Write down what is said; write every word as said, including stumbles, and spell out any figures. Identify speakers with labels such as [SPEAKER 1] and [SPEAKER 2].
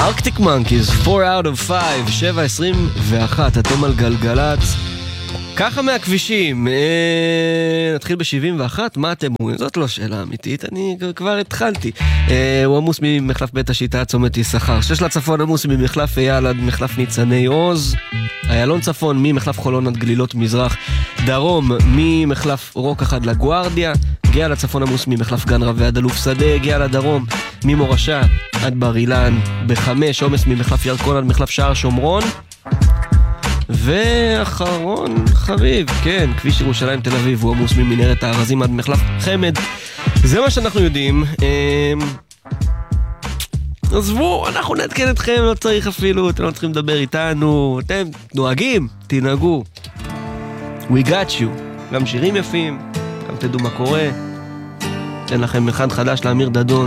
[SPEAKER 1] Arctic Monkeys, four out of five, שבע עשרים ואחת, אתם על גלגלץ. ככה מהכבישים, אה, נתחיל ב-שבעים ואחת, מה אתם אומרים? זאת לא שאלה אמיתית, אני כבר התחלתי. אה, הוא עמוס ממחלף בית השיטה, צומת יששכר. שש לצפון עמוס ממחלף אייל עד מחלף ניצני עוז. איילון צפון ממחלף חולון עד גלילות מזרח. דרום ממחלף רוקח עד לגוארדיה. הגיע לצפון עמוס ממחלף גן רבי עד אלוף שדה. הגיע לדרום ממורשה עד בר אילן. בחמש עומס ממחלף ירקון עד מחלף שער שומרון. ואחרון חביב, כן, כביש ירושלים תל אביב, הוא עמוס ממנהרת הארזים עד מחלף חמד. זה מה שאנחנו יודעים. עזבו, אנחנו נעדכן אתכם, לא צריך אפילו, אתם לא צריכים לדבר איתנו, אתם נוהגים, תנהגו. We got you. גם שירים יפים, גם תדעו מה קורה. תן לכם אחד חדש לאמיר דדון.